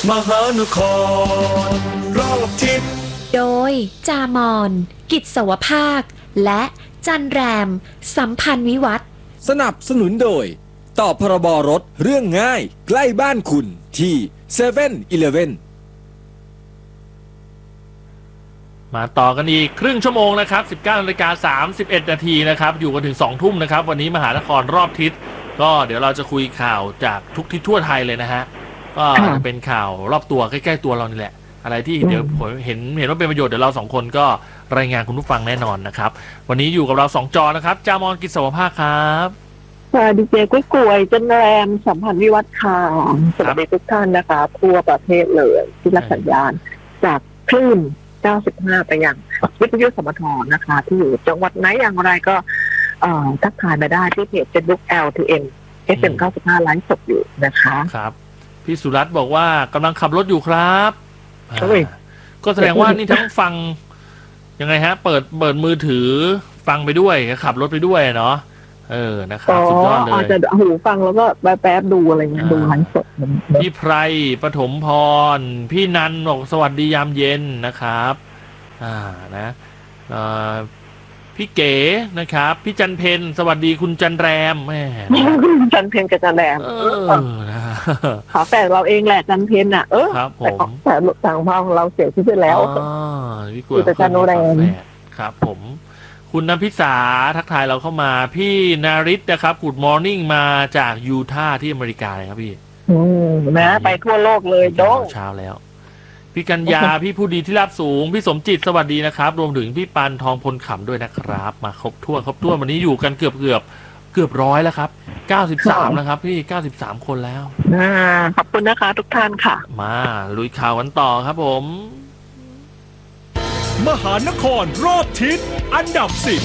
มหานครรอบทิศโดยจามอนกิจสวภาคและจันแรมสัมพันธ์วิวัฒน์สนับสนุนโดยต่อพรบรถเรื่องง่ายใกล้บ้านคุณที่7-Eleven มาต่อกันอีกครึ่งชั่วโมงนะครับ 19:31 นาทีนะครับอยู่กันถึง2 ทุ่มนะครับวันนี้มหานครรอบทิศก็เดี๋ยวเราจะคุยข่าวจากทุกทิศทั่วไทยเลยนะฮะก็จะเป็นข่าวรอบตัวใกล้ๆตัวเรานี่แหละอะไรที่เดี๋ยวผมเห็นว่าเป็นประโยชน์เดี๋ยวเรา2 คนก็รายงานคุณผู้ฟังแน่นอนนะครับวันนี้อยู่กับเรา2 จอนะครับจามอนกิจสวภาคครับดีเจกุ้ยกวยจันแรมสัมพันธ์วิวัฒน์ค่ะสวัสดีทุกท่านนะคะทั่วประเทศเลยที่รับสัญญาณจากคลื่น95ไปยังวิทยุสมทนะคะที่อยู่จังหวัดไหนอย่างไรก็ทักทายมาได้ที่เพจ Facebook LTN FM 95ไลฟ์สดอยู่นะคะครับพี่สุรัตน์บอกว่ากำลังขับรถอยู่ครับก็แสดงว่านี่ทั้งฟังยังไงฮะเปิดมือถือฟังไปด้วยขับรถไปด้วยเนาะนะครับสุดยอดเลยอาจจะหูฟังแล้วก็แป๊บๆดูอะไรเงี้ยดูไลฟ์สดพี่ไพรปฐมพรพี่นันบอกสวัสดียามเย็นนะครับนะพี่เก๋นะครับพี่จันเพนสวัสดีคุณจันแรมแม่จันเพนกับจันแรมขาแฝดเราเองแหละจันเพนอ่ะครับผมแต่ต่างพ่อของเราเสียชีวิตแล้วพี่กล้วยจันแรมครับผมคุณน้ำพิสาทักทายเราเข้ามาพี่นาริตนะครับกูดมอร์นิ่งมาจากยูทาห์ที่อเมริกาเลยครับพี่นะไปทั่วโลกเลยโดเช้าแล้วพี่กัญญาพี่ผู้ดีที่รับสูงพี่สมจิตสวัสดีนะครับรวมถึงพี่ปันทองพลขำด้วยนะครับมาครบถ้วนวันนี้อยู่กันเกือบร้อยแล้วครับ93นะครับพี่93คนแล้วขอบคุณนะคะทุกท่านค่ะมาลุยข่าวกันต่อครับผมมหานครรอบทิศอันดับ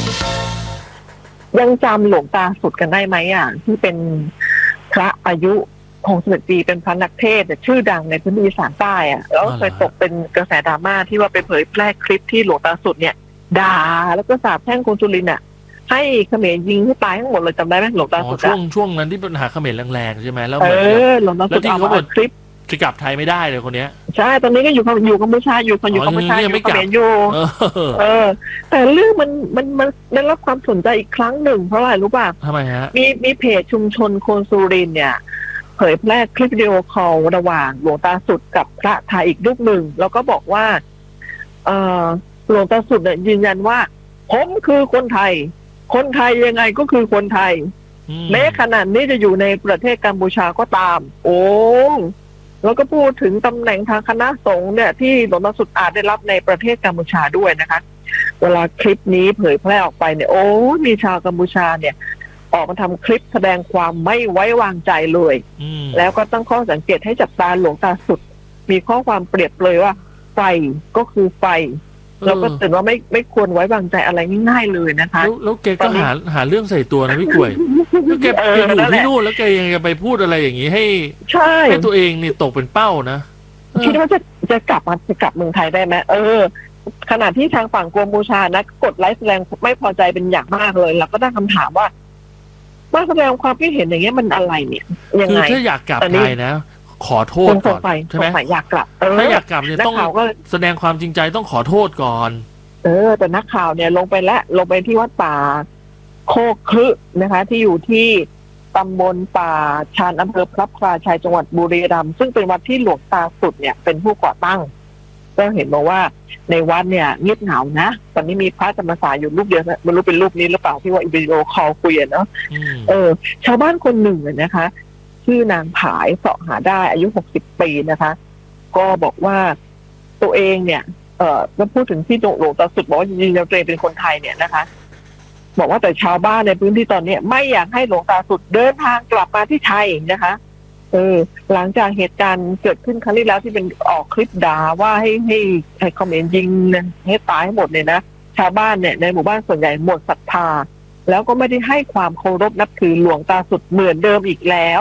10 ยังจำหลวงตาสุดกันได้ไหมที่เป็นพระอายุ61 ปีเป็นพระนักเทศน์ชื่อดังในพื้นที่อีสานใต้แล้วเคยตกเป็นกระแสดราม่าที่ว่าไปเผยแพร่คลิปที่หลวงตาสุดเนี่ยด่าแล้วก็สาปแช่งคนสุรินทร์ให้เขมรยิงให้ตายทั้งหมดเลยจำได้ไหมหลวงตาสุดช่วงนั้นที่ปัญหาเขมรแรงๆใช่ไหมแล้วหลวงตาสุดเอามาคลิปจะกลับไทยไม่ได้เลยคนนี้ใช่ตอนนี้ก็อยู่กัมพูชาอยู่กัมพูชาอยู่เขมรอยู่แต่เรื่องมันได้รับความสนใจอีกครั้งหนึ่งเพราะอะไรรู้ป่ะทำไมฮะมีเพจชุมชนคนสุรินทร์เนี่ยเผยแพร่คลิปวิดีโอคอลระหว่างหลวงตาสุดกับพระไทยอีกรูปหนึ่งแล้วก็บอกว่าหลวงตาสุดเนี่ยยืนยันว่าผมคือคนไทยยังไงก็คือคนไทยแม้ขนาดนี้จะอยู่ในประเทศกัมพูชาก็ตามแล้วก็พูดถึงตำแหน่งทางคณะสงฆ์เนี่ยที่หลวงตาสุดอาจได้รับในประเทศกัมพูชาด้วยนะคะเวลาคลิปนี้เผยแพร่ออกไปเนี่ยมีชาวกัมพูชาเนี่ยออกมาทำคลิปแสดงความไม่ไว้วางใจเลยแล้วก็ตั้งข้อสังเกตให้จับตาหลวงตาสุดมีข้อความเปรียบเลยว่าไฟก็คือไฟแล้วก็เตือนว่าไม่ควรไว้วางใจอะไรง่ายๆเลยนะคะแล้วแกก็หาเรื่องใส่ตัวนะพี่กล้วยแล้วแกอยู่ที่นู่นแล้วแกยังจะไปพูดอะไรอย่างนี้ให้ตัวเองนี่ตกเป็นเป้านะคิดว่าจะกลับเมืองไทยได้ไหมขณะที่ทางฝั่งกัมพูชานะกดไลฟ์แสดงไม่พอใจเป็นอย่างมากเลยแล้วก็ตั้งคำถามว่าแสดงความคิดเห็นอย่างเงี้ยมันอะไรเนี่ยยังไงคือถ้าอยากกลับไทยนะขอโทษก่อนใช่ไหมอยากกลับถ้าอยากกลับเนี่ยต้องแสดงความจริงใจต้องขอโทษก่อนแต่นักข่าวเนี่ยลงไปที่วัดป่าโคกครึนะคะที่อยู่ที่ตำบลป่าชานอำเภอพระพลาชัยจังหวัดบุรีรัมย์ซึ่งเป็นวัดที่หลวงตาสุดเนี่ยเป็นผู้ก่อตั้งก็เห็นบอกว่าในวัดเนี่ยเงียบเหงานะตอนนี้มีพระจำพรรษาอยู่รูปเดียวไม่รู้เป็นรูปนี้หรือเปล่าที่ว่าวิดีโอคอลคุยเนาะชาวบ้านคนหนึ่งนะคะชื่อนางผายเสาะหาได้อายุ60 ปีนะคะก็บอกว่าตัวเองเนี่ยก็พูดถึงที่หลวงตาสุดบอกว่าจริงๆตัวเองเป็นคนไทยเนี่ยนะคะบอกว่าแต่ชาวบ้านในพื้นที่ตอนนี้ไม่อยากให้หลวงตาสุดเดินทางกลับมาที่ไทยนะคะหลังจากเหตุการณ์เกิดขึ้นครั้งที่แล้วที่เป็นออกคลิปด่าว่าให้คอมเมนต์ยิงให้ตายให้หมดเลยนะชาวบ้านเนี่ยในหมู่บ้านส่วนใหญ่หมดศรัทธาแล้วก็ไม่ได้ให้ความเคารพนับถือหลวงตาสุดเหมือนเดิมอีกแล้ว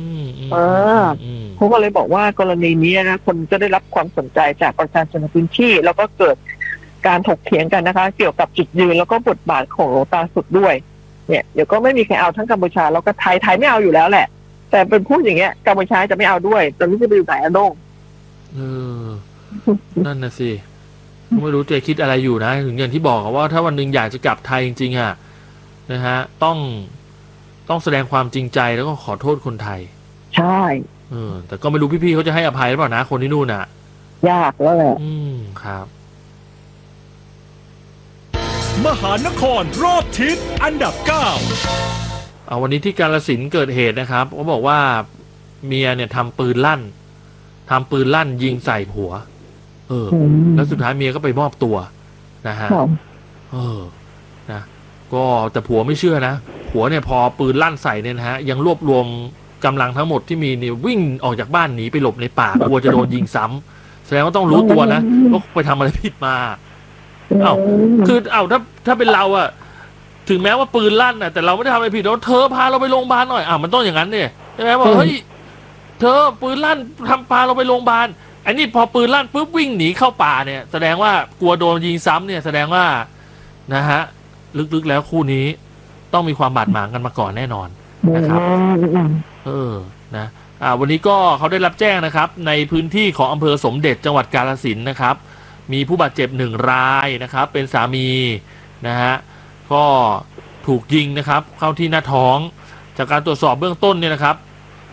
เขาก็เลยบอกว่ากรณีนี้นะคนจะได้รับความสนใจจากประชาชนในพื้นที่แล้วก็เกิดการถกเถียงกันนะคะเกี่ยวกับจุดยืนแล้วก็บทบาทของหลวงตาสุดด้วยเนี่ยเดี๋ยวก็ไม่มีใครเอาทั้งกัมพูชาแล้วก็ไทยไม่เอาอยู่แล้วแหละแต่เป็นพูดอย่างเงี้ยกัมพูชาจะไม่เอาด้วยตอนนี้จะไปอยู่ไหนโด่งนั่นน่ะสิไม่รู้จะคิดอะไรอยู่นะถึงอย่างที่บอกว่าถ้าวันหนึ่งอยากจะกลับไทยจริงๆอะนะฮะต้องแสดงความจริงใจแล้วก็ขอโทษคนไทยใช่แต่ก็ไม่รู้พี่ๆเขาจะให้อภัยหรือเปล่านะคนที่นู่นน่ะยากแล้วแหละครับมหานครรอบทิศอันดับ9 วันนี้ที่กาฬสินธุ์เกิดเหตุนะครับเขาบอกว่าเมียเนี่ยทำปืนลั่นยิงใส่ผัวแล้วสุดท้ายเมียก็ไปมอบตัวนะฮะนะก็แต่ผัวไม่เชื่อนะผัวเนี่ยพอปืนลั่นใส่เนี่ยนะฮะยังรวบรวมกำลังทั้งหมดที่มีเนี่ยวิ่งออกจากบ้านหนีไปหลบในป่ากลัวจะโดนยิงซ้ำแสดงว่าต้องรู้ตัวนะว่าไปทำอะไรผิดมาคือถ้าเป็นเราอะถึงแม้ว่าปืนลั่นน่ะแต่เราไม่ได้ทำอะไรผิดแล้วเธอพาเราไปโรงพยาบาลหน่อยมันต้องอย่างนั้นเนี่ยใช่ไหมว่าเฮ้ยเธอปืนลั่นพาเราไปโรงพยาบาลอันนี้พอปืนลั่นปุ๊บวิ่งหนีเข้าป่าเนี่ยแสดงว่ากลัวโดนยิงซ้ำเนี่ยแสดงว่านะฮะลึกๆแล้วคู่นี้ต้องมีความบาดหมางกันมาก่อนแน่นอนนะครับนะวันนี้ก็เขาได้รับแจ้งนะครับในพื้นที่ของอำเภอสมเด็จจังหวัดกาฬสินธุ์นะครับมีผู้บาดเจ็บ1 รายนะครับเป็นสามีนะฮะก็ถูกยิงนะครับเข้าที่หน้าท้องจากการตรวจสอบเบื้องต้นเนี่ยนะครับ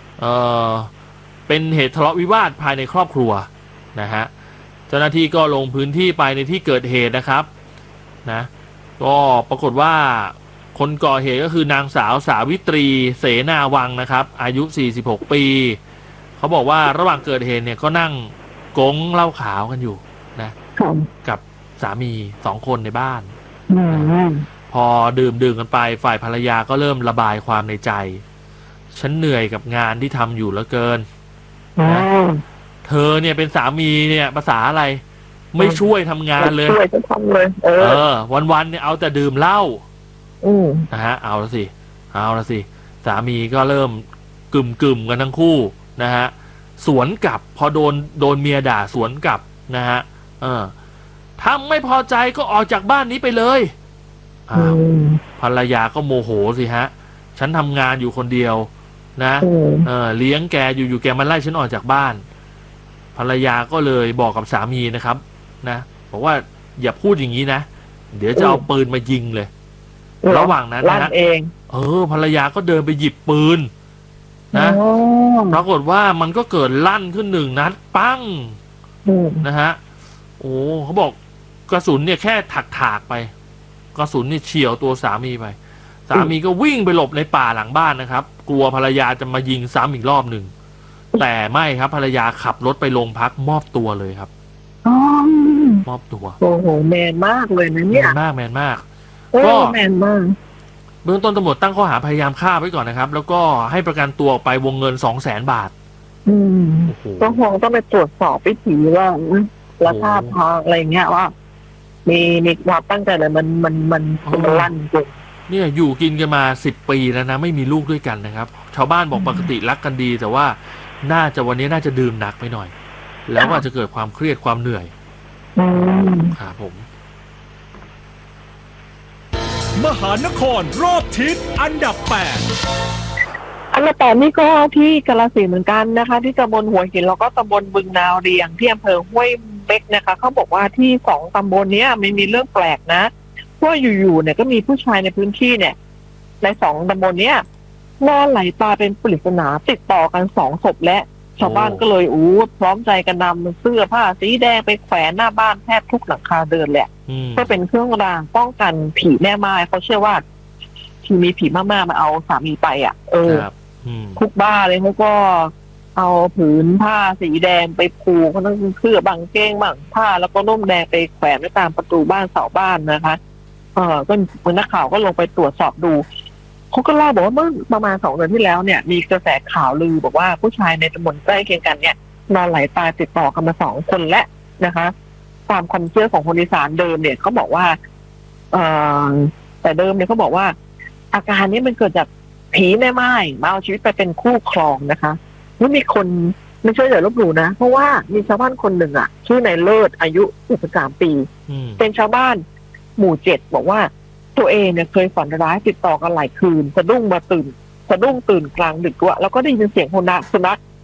เป็นเหตุทะเลาะวิวาทภายในครอบครัวนะฮะเจ้าหน้าที่ก็ลงพื้นที่ไปในที่เกิดเหตุนะครับนะก็ปรากฏว่าคนก่อเหตุก็คือนางสาวสาวิตรีเสนาวังนะครับอายุ46 ปีเขาบอกว่าระหว่างเกิดเหตุเนี่ยก็นั่งก๊งเหล้าขาวกันอยู่นะกับสามี2 คนในบ้านพอดื่มกันไปฝ่ายภรรยาก็เริ่มระบายความในใจฉันเหนื่อยกับงานที่ทำอยู่เหลือเกินนะเธอเนี่ยเป็นสามีเนี่ยภาษาอะไรไม่ช่วยทำงานเลยช่วยจะทำเลยวันๆเนี่ยเอาแต่ดื่มเหล้านะฮะเอาละสิสามีก็เริ่มกึ่มกันทั้งคู่นะฮะสวนกลับพอโดนเมียด่าสวนกลับนะฮะถ้าไม่พอใจก็ออกจากบ้านนี้ไปเลยภรรยาก็โมโหสิฮะฉันทำงานอยู่คนเดียวนะเลี้ยงแกอยู่แกมาไล่ฉันออกจากบ้านภรรยาก็เลยบอกกับสามีนะครับนะบอกว่าอย่าพูดอย่างนี้นะเดี๋ยวจะเอาปืนมายิงเลยระหว่างนั้นนะภรรยาก็เดินไปหยิบปืนนะปรากฏว่ามันก็เกิดลั่นขึ้น1 นัดปั้งนะฮะเขาบอกกระสุนเนี่ยแค่ถากไปกระสุนนี่เฉี่ยวตัวสามีไปสามีก็วิ่งไปหลบในป่าหลังบ้านนะครับกลัวภรรยาจะมายิงซ้ำอีกรอบหนึ่งแต่ไม่ครับภรรยาขับรถไปโรงพักมอบตัวเลยครับมอบตัวโอ้โหแมนมากเลยนะเนี่ยแมนมากก็แมนมากเบื้องต้นตำรวจตั้งข้อหาพยายามฆ่าไว้ก่อนนะครับแล้วก็ให้ประกันตัวไปวงเงิน200,000 บาทก็คงต้องไปตรวจสอบวิถีว่าและท่าทางอะไรเงี้ยว่ามีความตั้งใจอะไรมันลั่นจริงเนี่ยอยู่กินกันมา10 ปีแล้วนะไม่มีลูกด้วยกันนะครับชาวบ้านบอกปกติรักกันดีแต่ว่าวันนี้น่าจะดื่มหนักไปหน่อยแล้วอาจจะเกิดความเครียดความเหนื่อยครับผมมหานครรอบทิศอันดับ 8อันดับ8นี่ก็ที่กาฬสินธุ์เหมือนกันนะคะที่ตำบลหัวหินแล้วก็ตำบลบึงนาวเรียงที่อำเภอห้วยเม็กนะคะเขาบอกว่าที่2 ตำบลนี้ไม่มีเรื่องแปลกนะเพราะอยู่ๆเนี่ยก็มีผู้ชายในพื้นที่เนี่ยใน2 ตำบลเนี้ยนอนไหลตายเป็นปริศนาติดต่อกัน2 ศพและชาวบ้านก็เลยพร้อมใจกันนำเสื้อผ้าสีแดงไปแขวนหน้าบ้านแทบทุกหลังคาเรือนแหละเพื่อเป็นเครื่องรางป้องกันผีแม่ไม้เขาเชื่อว่าที่มีผีแม่ไม้มาเอาสามีไปทุกบ้านเลยเขาก็เอาผืนผ้าสีแดงไปผูกเขาต้องเสื้อบางเก้งบ้างผ้าแล้วก็ร่มแดงไปแขวนไว้ตามประตูบ้านเสาบ้านนะคะก็นักข่าวก็ลงไปตรวจสอบดูเขาก็เล่าบอกว่าเมื่อประมาณ2 เดือนที่แล้วเนี่ยมีกระแสข่าวลือบอกว่าผู้ชายในตำบลใกล้เคียงกันเนี่ยนอนไหลตายติดต่อกันมา2 คนและนะคะตามความเชื่อของคนอีสานเดิมเนี่ยเขาบอกว่าแต่เดิมเนี่ยเขาบอกว่าอาการนี้มันเกิดจากผีแม่ไม้มาเอาชีวิตไปเป็นคู่ครองนะคะแล้วมีคนไม่ช่วยอย่าลบหลู่นะเพราะว่ามีชาวบ้านคนหนึ่งชื่อนายเลิศอายุ63 ปีเป็นชาวบ้านหมู่7บอกว่าตัวเองเนี่ยเคยฝันร้ายติดต่อกันหลายคืนสะดุ้งตื่นกลางดึกด้วยแล้วก็ได้ยินเสียงสุนัข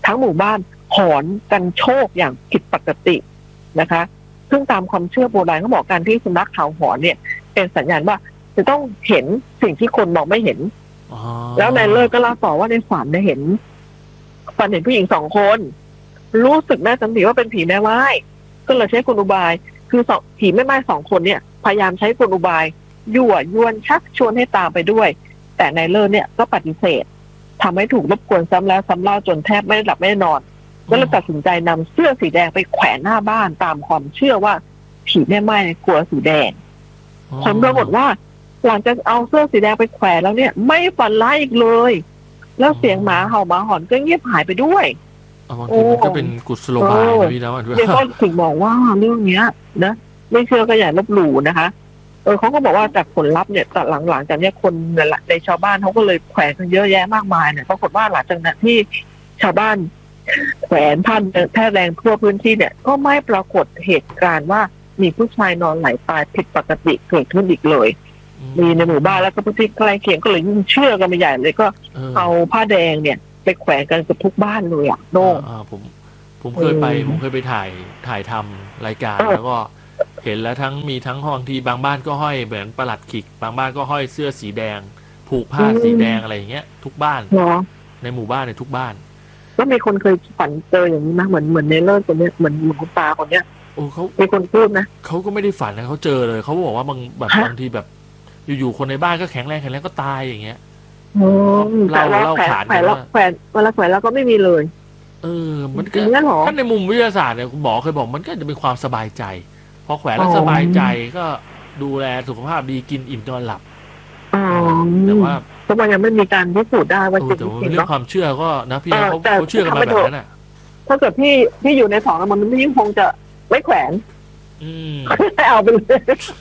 ทั้งหมู่บ้านหอนกันโชคอย่างผิดปกตินะคะซึ่งตามความเชื่อโบราณเขาบอกการที่สุนัขเห่าหอนเนี่ยเป็นสัญญาณว่าจะต้องเห็นสิ่งที่คนมองไม่เห็นแล้วนายเลิศก็เล่าต่อว่าในฝันเนี่ยเห็นผู้หญิง2 คนรู้สึกแม่สันติว่าเป็นผีแม่ไม้ก็เลยใช้กลอุบายคือผีแม่ไม้2 คนเนี่ยพยายามใช้กลอุบายยั่วยวนชักชวนให้ตามไปด้วยแต่นายเลิศเนี่ยก็ปฏิเสธทำให้ถูกรบกวนซ้ำแล้วซ้ำเล่าจนแทบไม่ได้หลับไม่ได้นอนก็เลยตัดสินใจนำเสื้อสีแดงไปแขวนหน้าบ้านตามความเชื่อว่าผีแม่ไม้กลัวสีแดงผลปรากฏว่าหลังจากเอาเสื้อสีแดงไปแขวนแล้วเนี่ยไม่ฝันร้ายอีกเลยแล้วเสียงหมาเห่าหมาหอนก็เงียบหายไปด้วยบางทีมันก็เป็นกุศโลบายนะพี่นะเดี๋ยวก็ถึงบอกว่าเรื่องเนี้ยนะไม่เชื่อก็อย่าลบหลู่นะคะเขาก็บอกว่าจากผลลัพธ์เนี่ยแต่หลังจากนี้คนในชาวบ้านเขาก็เลยแขวนกันเยอะแยะมากมายเนี่ยปรากฏว่าหลังจากนั้นที่ชาวบ้านแขวนพันแพร่แรงทั่วพื้นที่เนี่ยก็ไม่ปรากฏเหตุการณ์ว่ามีผู้ชายนอนไหลตายผิดปกติเกิดขึ้นอีกเลยมีในหมู่บ้านแล้วก็พื้นที่ใกล้เคียงก็เลยยิ่งเชื่อกันไปใหญ่เลยก็เอาผ้าแดงเนี่ยไปแขวนกันกับทุกบ้านเลยอ่ะโน่ผมเคยไปถ่ายทำรายการแล้วก็เห็นแล้วมีทั้งบางทีบางบ้านก็ห้อยเหมือนประหลัดขิกบางบ้านก็ห้อยเสื้อสีแดงผูกผ้าสีแดงอะไรอย่างเงี้ยทุกบ้านในหมู่บ้านในทุกบ้านแล้วมีคนเคยฝันเจออย่างนี้นะเหมือนในเลิศคนเนี้ยเหมือนคุณตาคนเนี้ยเขามีคนพูดนะเขาก็ไม่ได้ฝันนะเขาเจอเลยเขาบอกว่าบางทีแบบอยู่ๆคนในบ้านก็แข็งแรงก็ตายอย่างเงี้ยเล่าขานกันว่าแขวนเวลาแขวนแล้วก็ไม่มีเลยมันก็ถ้าในมุมวิทยาศาสตร์เนี่ยคุณหมอเคยบอกมันก็จะเป็นความสบายใจพอแขวนแล้วสบายใจก็ดูแลสุขภาพดีกินอิ่มนอนหลับแต่ว่าเพราะมันยังไม่มีการพิสูจน์ได้ว่าจริงๆเรื่องความเชื่อก็นะพี่เขาเชื่อกันมาแบบนั้นน่ะถ้าเกิดพี่อยู่ใน2มันไม่ยิ่งคงจะไม่แขวนให้เอาไปเลย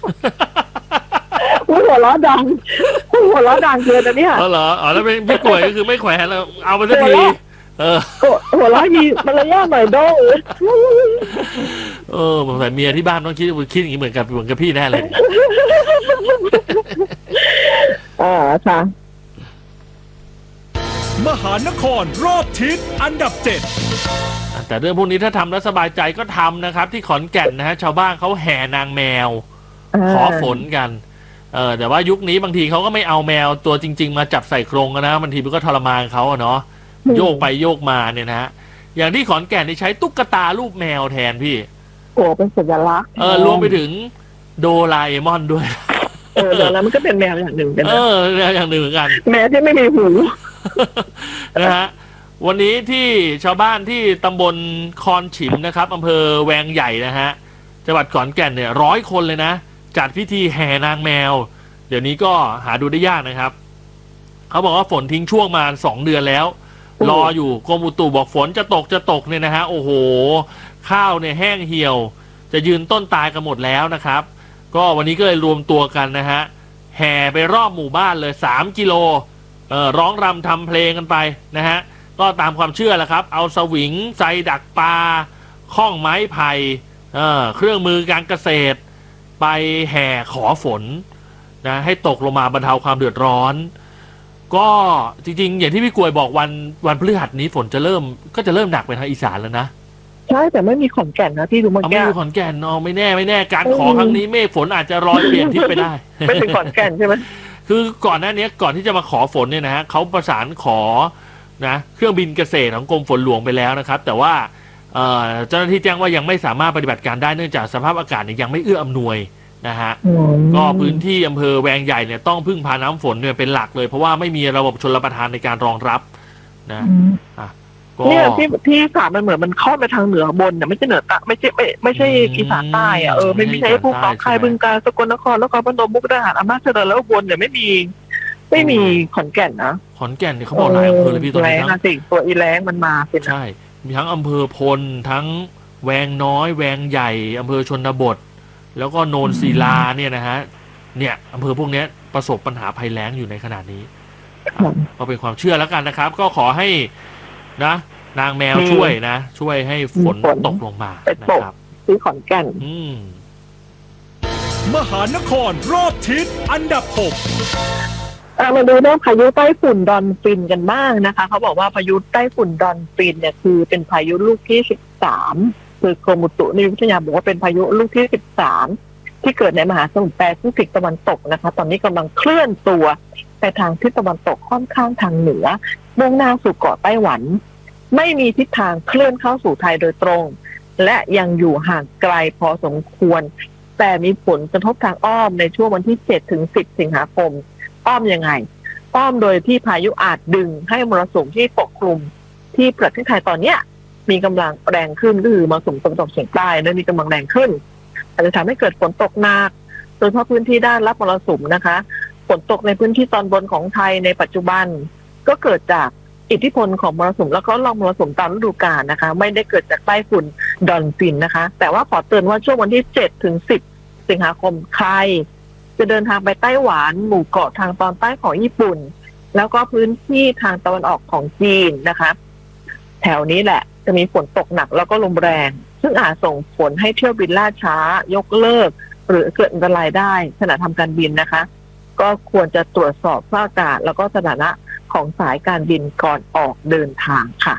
หัวล้อดังเกินอันนี้เหรอแล้วเป็นพี่กล้วยก็คือไม่แขวนแล้วเอาไปสักทีหัวล้อยีมารยาทหน่อยโด้ผมแต่เมียที่บ้านต้องคิดอย่างนี้เหมือนกับพี่แน่เลยค่ะมหานครรอบทิศอันดับ 7แต่เรื่องพวกนี้ถ้าทำแล้วสบายใจก็ทำนะครับที่ขอนแก่นนะฮะชาวบ้านเขาแห่นางแมวขอฝนกันแต่ว่ายุคนี้บางทีเขาก็ไม่เอาแมวตัวจริงๆมาจับใส่กรงนะบางทีมันก็ทรมานเขาเนาะโยกไปโยกมาเนี่ยนะฮะอย่างที่ขอนแก่นที่ใช้ตุ๊กตารูปแมวแทนพี่เป็นสัญลักษณ์รวมไปถึงโดราเอมอนด้วยแล้วมันก็เป็นแมวอย่างหนึ่งกันอย่างหนึ่งเหมือนกันแมวที่ไม่มีหูนะฮะวันนี้ที่ชาวบ้านที่ตำบลคอนฉิมนะครับอำเภอแวงใหญ่นะฮะจังหวัดขอนแก่นเนี่ย100 คนเลยนะจัดพิธีแห่นางแมวเดี๋ยวนี้ก็หาดูได้ยากนะครับเขาบอกว่าฝนทิ้งช่วงมา2 เดือนแล้วรออยู่กรมอุตุบอกฝนจะตกเนี่ยนะฮะโอ้โหข้าวเนี่ยแห้งเหี่ยวจะยืนต้นตายกันหมดแล้วนะครับก็วันนี้ก็เลยรวมตัวกันนะฮะแห่ไปรอบหมู่บ้านเลย3 กิโลร้องรำทำเพลงกันไปนะฮะก็ตามความเชื่อแหละครับเอาสวิงไซดักปลาข้องไม้ไผ่เครื่องมือการเกษตรไปแห่ขอฝนนะให้ตกลงมาบรรเทาความเดือดร้อนก็จริงๆอย่างที่พี่กวยบอกวันพฤหัสนี้ฝนจะเริ่มหนักไปทางอีสานแล้วนะใช่แต่ไม่มีขอนแก่นนะที่ดูเมื่อกี้ไม่มีขอนแก่นไม่แน่การขอครั้งนี้เมฆฝนอาจจะลอยเปลี่ยนทิศไปได้ไม่เป็นขอนแก่นใช่ไหมคือก่อนหน้านี้ก่อนที่จะมาขอฝนเนี่ยนะฮะเขาประสานขอนะเครื่องบินเกษตรของกรมฝนหลวงไปแล้วนะครับแต่ว่าเจ้าหน้าที่แจ้งว่ายังไม่สามารถปฏิบัติการได้เนื่องจากสภาพอากาศเนี่ยยังไม่เอื้ออำนวยนะฮะก็พื้นที่อำเภอแวงใหญ่เนี่ยต้องพึ่งพาน้ำฝนเนี่ยเป็นหลักเลยเพราะว่าไม่มีระบบชลประทานในการรองรับนะเนี่ยที่อากาศมันเหมือนมันเข้าไปทางเหนือบนเนี่ยไม่ใช่เหนือไม่ใช่อีสานใต้อะไม่ใช่พวกหนองคายบึงกาฬสกลนครแล้วก็พนมมุกดาหารอำนาจเจริญแล้วบนเนี่ยไม่มีขอนแก่นนะขอนแก่นเนี่ยเขาบอกหลายอำเภอเลยพี่ตอนนี้ทั้งตัวอีแรงมันมาใช่มีทั้งอำเภอพลทั้งแวงน้อยแวงใหญ่อำเภอชนบทแล้วก็โนนศิลาเนี่ยนะฮะเนี่ยอำเภอพวกนี้ประสบปัญหาภัยแล้งอยู่ในขณะนี้ก็เป็นความเชื่อแล้วกันนะครับก็ขอให้นะนางแมวช่วยให้ฝนตกลงมานะครับที่ขอนแก่นมหานครรอบทิศอันดับ6 มาดูเรื่องพายุไต้ฝุ่นดอนฟินกันบ้างนะคะเขาบอกว่าพายุไต้ฝุ่นดอนฟินเนี่ยคือเป็นพายุลูกที่13คือกรมอุตุนิยมวิทยาบอกว่าเป็นพายุลูกที่13ที่เกิดในมหาสมุทรแปซิฟิกตะวันตกนะคะตอนนี้กำลังเคลื่อนตัวไปทางทิศตะวันตกค่อนข้างทางเหนือมุ่งหน้าสู่เกาะไต้หวันไม่มีทิศทางเคลื่อนเข้าสู่ไทยโดยตรงและยังอยู่ห่างไกลพอสมควรแต่มีผลกระทบทางอ้อมในช่วงวันที่7 ถึง 10 สิงหาคมอ้อมยังไงอ้อมโดยที่พายุอาจดึงให้มรสุมที่ปกคลุมที่ประเทศไทยตอนเนี้ยมีกำลังแรงขึ้นก็คือมรสุมตะวันตกเฉียงใต้และมีกำลังแรงขึ้นอาจจะทำให้เกิดฝนตกหนักโดยเฉพาะพื้นที่ด้านรับมรสุมนะคะฝนตกในพื้นที่ตอนบนของไทยในปัจจุบันก็เกิดจากอิทธิพลของมรสุมแล้วก็ร่องมรสุมตามฤดูกาลนะคะไม่ได้เกิดจากไต้ฝุ่นดอนฟินนะคะแต่ว่าขอเตือนว่าช่วงวันที่7 ถึง 10 สิงหาคมใครจะเดินทางไปไต้หวันหมู่เกาะทางตอนใต้ของญี่ปุ่นแล้วก็พื้นที่ทางตะวันออกของจีนนะคะแถวนี้แหละจะมีฝนตกหนักแล้วก็ลมแรงซึ่งอาจส่งผลให้เที่ยวบินล่าช้ายกเลิกหรือเกิดอันตรายได้ขณะทำการบินนะคะก็ควรจะตรวจสอบสภาพอากาศแล้วก็สถานะของสายการบินก่อนออกเดินทางค่ะ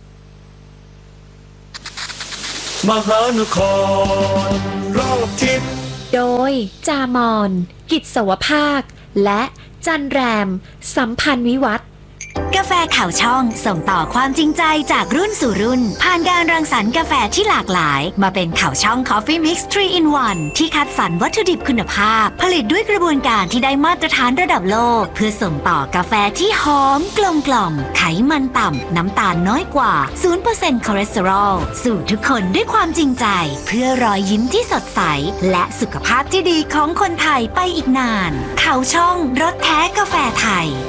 มหานครรอบทิศโดยจามอนกิจสวภาคและจันแรมสัมพันธ์วิวัฒน์กาแฟข่าวช่องส่งต่อความจริงใจจากรุ่นสู่รุ่นผ่านการรังสรรค์กาแฟที่หลากหลายมาเป็นข่าวช่อง Coffee Mix 3 in 1 ที่คัดสรรวัตถุดิบคุณภาพผลิตด้วยกระบวนการที่ได้มาตรฐานระดับโลกเพื่อส่งต่อกาแฟที่หอมกลมกล่อมไขมันต่ำน้ำตาลน้อยกว่า 0% คอเลสเตอรอลสู่ทุกคนด้วยความจริงใจเพื่อรอยยิ้มที่สดใสและสุขภาพที่ดีของคนไทยไปอีกนานข่าวช่องรสแท้กาแฟไทย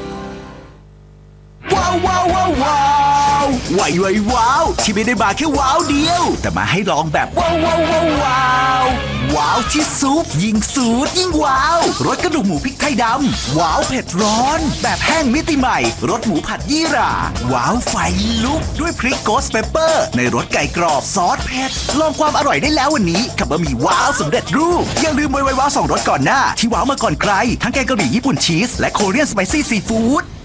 ว้าวว้าวว้าวว้าวว้าวที่ไม่ได้มาแค่ว้าวเดียวแต่มาให้ลองแบบว้าวว้าวว้าวว้าวที่ซุปยิ่งสูตรยิ่งว้าวรสกระดูกหมูพริกไทยดำว้าวเผ็ดร้อนแบบแห้งมิติใหม่รสหมูผัดยี่หร่าว้าวไฟลุกด้วยพริกโกสเปปเปอร์ในรสไก่กรอบซอสเผ็ดลองความอร่อยได้แล้ววันนี้กับบะหมี่ว้าวสำเร็จรูปอย่าลืมว้าว2 รสก่อนหน้าที่ว้าวมาก่อนใครทั้งแกงกะหรี่ญี่ปุ่นชีสและโคเรียนสไปซี่ซีฟู้ด